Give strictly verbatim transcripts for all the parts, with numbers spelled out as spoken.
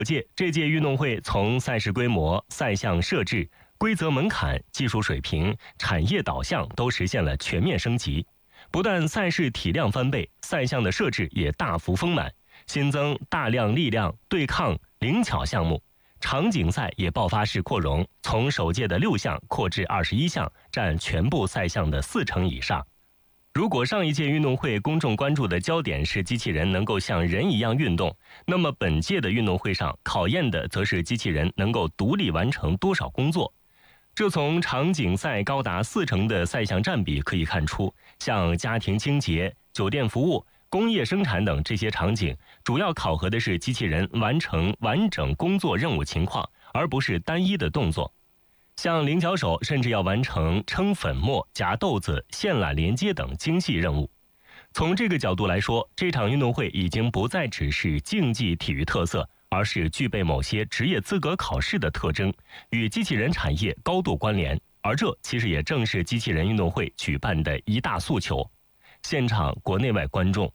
届这届运动会从赛事规模、赛项设置、规则门槛、技术水平、产业导向都实现了全面升级。不但赛事体量翻倍，赛项的设置也大幅丰满，新增大量力量、对抗、灵巧项目。场景赛也爆发式扩容，从首届的六项扩至二十一项，占全部赛项的四成以上。如果上一届运动会公众关注的焦点是机器人能够像人一样运动，那么本届的运动会上考验的则是机器人能够独立完成多少工作。这从场景赛高达四成的赛项占比可以看出，像家庭清洁、酒店服务、工业生产等这些场景，主要考核的是机器人完成完整工作任务情况，而不是单一的动作。像菱角手甚至要完成称粉末、夹豆子、线缆连接等精细任务。从这个角度来说，这场运动会已经不再只是竞技体育特色，而是具备某些职业资格考试的特征，与机器人产业高度关联。而这其实也正是机器人运动会举办的一大诉求。现场国内外观众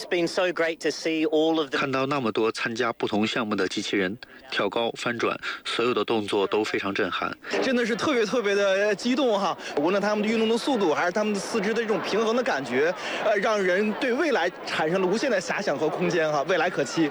看到那么多参加不同项目的机器人跳高、翻转，所有的动作都非常震撼， 真的是特别特别的激动哈！无论他们的运动的速度，还是他们的四肢的这种平衡的感觉，呃，让人对未来产生了无限的遐想和空间哈，未来可期。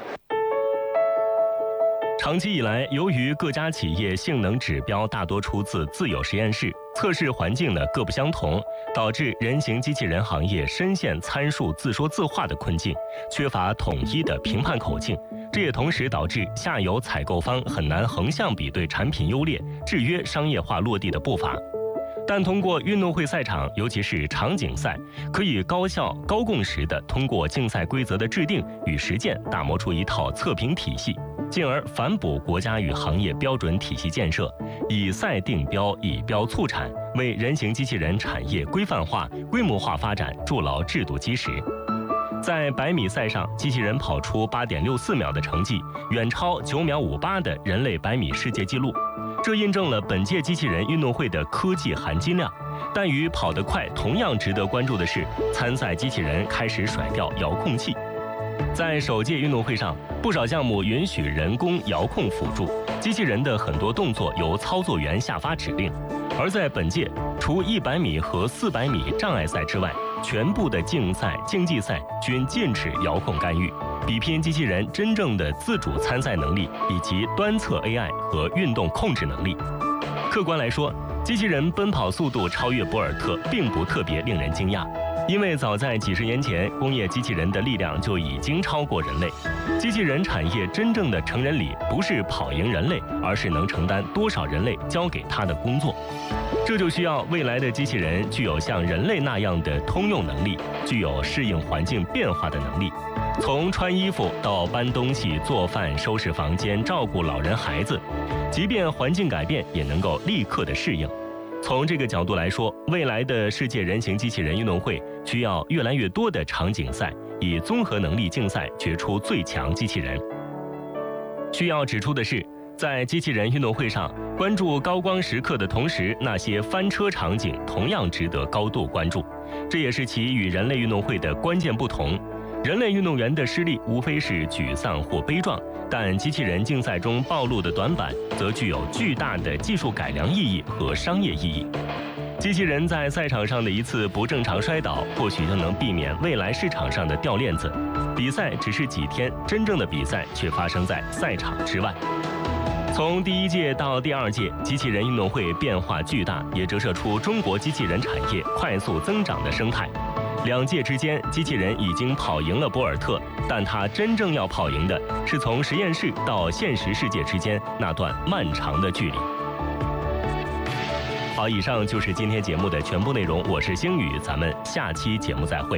长期以来，由于各家企业性能指标大多出自自有实验室，测试环境呢各不相同，导致人形机器人行业深陷参数自说自话的困境，缺乏统一的评判口径。这也同时导致下游采购方很难横向比对产品优劣，制约商业化落地的步伐。但通过运动会赛场，尤其是场景赛，可以高效、高共识地通过竞赛规则的制定与实践，打磨出一套测评体系，进而反哺国家与行业标准体系建设，以赛定标，以标促产，为人形机器人产业规范化、规模化发展筑牢制度基石。在百米赛上，机器人跑出八点六四秒的成绩，远超九秒五八的人类百米世界纪录。这印证了本届机器人运动会的科技含金量。但与跑得快同样值得关注的是，参赛机器人开始甩掉遥控器。在首届运动会上，不少项目允许人工遥控辅助，机器人的很多动作由操作员下发指令。而在本届，除一百米和四百米障碍赛之外，全部的竞赛、竞技赛均禁止遥控干预，比拼机器人真正的自主参赛能力以及端侧 A I 和运动控制能力。客观来说，机器人奔跑速度超越博尔特并不特别令人惊讶，因为早在几十年前，工业机器人的力量就已经超过人类。机器人产业真正的成人礼不是跑赢人类，而是能承担多少人类交给他的工作。这就需要未来的机器人具有像人类那样的通用能力，具有适应环境变化的能力。从穿衣服到搬东西、做饭、收拾房间、照顾老人孩子，即便环境改变，也能够立刻的适应。从这个角度来说，未来的世界人形机器人运动会需要越来越多的场景赛，以综合能力竞赛决出最强机器人。需要指出的是，在机器人运动会上，关注高光时刻的同时，那些翻车场景同样值得高度关注。这也是其与人类运动会的关键不同。人类运动员的失利无非是沮丧或悲壮，但机器人竞赛中暴露的短板则具有巨大的技术改良意义和商业意义。机器人在赛场上的一次不正常摔倒，或许就能避免未来市场上的掉链子。比赛只是几天，真正的比赛却发生在赛场之外。从第一届到第二届，机器人运动会变化巨大，也折射出中国机器人产业快速增长的生态。两届之间，机器人已经跑赢了博尔特，但它真正要跑赢的是从实验室到现实世界之间那段漫长的距离。好，以上就是今天节目的全部内容，我是星宇，咱们下期节目再会。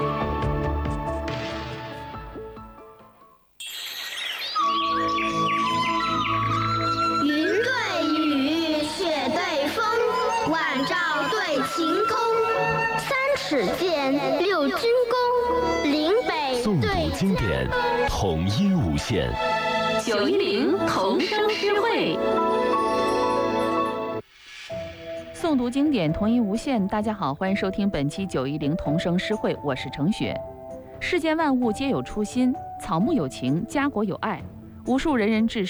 云对雨，雪对风，晚照对晴空。三尺剑，六钧弓，岭北诵读经典，统一无限。 九一零童声诗会， 诵读经典，同一无限。大家好，欢迎收听本期九一零童声诗会，我是程雪。世间万物皆有初心，草木有情，家国有爱。 无数仁人志